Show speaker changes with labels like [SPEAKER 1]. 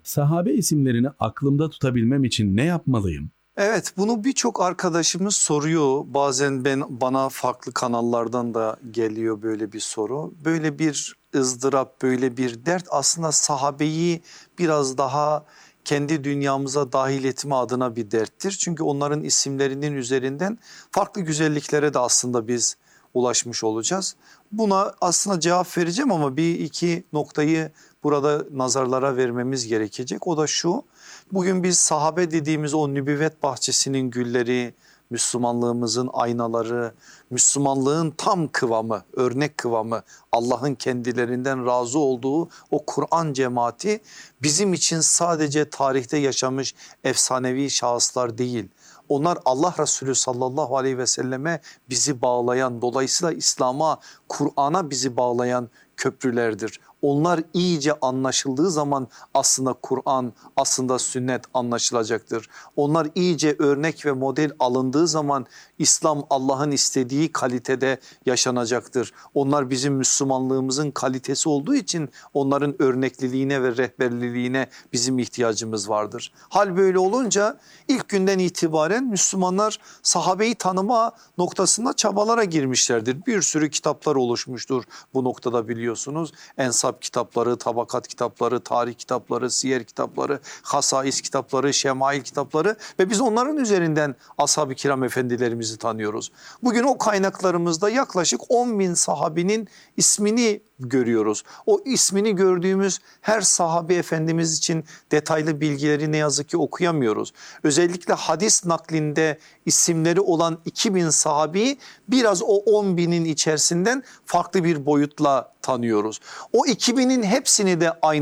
[SPEAKER 1] Sahabe isimlerini aklımda tutabilmem için ne yapmalıyım?
[SPEAKER 2] Evet, bunu birçok arkadaşımız soruyor. Bazen bana farklı kanallardan da geliyor böyle bir soru. Böyle bir ızdırap, böyle bir dert aslında sahabeyi biraz daha kendi dünyamıza dahil etme adına bir derttir. Çünkü onların isimlerinin üzerinden farklı güzelliklere de aslında biz ulaşmış olacağız. Buna aslında cevap vereceğim ama bir iki noktayı burada nazarlara vermemiz gerekecek. O da şu: bugün biz sahabe dediğimiz o nübüvvet bahçesinin gülleri, Müslümanlığımızın aynaları, Müslümanlığın tam kıvamı, örnek kıvamı, Allah'ın kendilerinden razı olduğu o Kur'an cemaati bizim için sadece tarihte yaşamış efsanevi şahıslar değil. Onlar Allah Resulü sallallahu aleyhi ve selleme bizi bağlayan, dolayısıyla İslam'a, Kur'an'a bizi bağlayan köprülerdir. Onlar iyice anlaşıldığı zaman aslında Kur'an, aslında sünnet anlaşılacaktır. Onlar iyice örnek ve model alındığı zaman İslam Allah'ın istediği kalitede yaşanacaktır. Onlar bizim Müslümanlığımızın kalitesi olduğu için onların örnekliliğine ve rehberliliğine bizim ihtiyacımız vardır. Hal böyle olunca ilk günden itibaren Müslümanlar sahabeyi tanıma noktasında çabalara girmişlerdir. Bir sürü kitaplar oluşmuştur bu noktada, biliyorsunuz. Ensab kitapları, tabakat kitapları, tarih kitapları, siyer kitapları, hasais kitapları, şemail kitapları ve biz onların üzerinden ashab-ı kiram efendilerimizi tanıyoruz. Bugün o kaynaklarımızda yaklaşık 10.000 sahabinin ismini görüyoruz. O ismini gördüğümüz her sahabe efendimiz için detaylı bilgileri ne yazık ki okuyamıyoruz. Özellikle hadis naklinde isimleri olan 2.000 sahabeyi biraz o 10.000'in içerisinden farklı bir boyutla tanıyoruz. O 2.000'in hepsini de aynı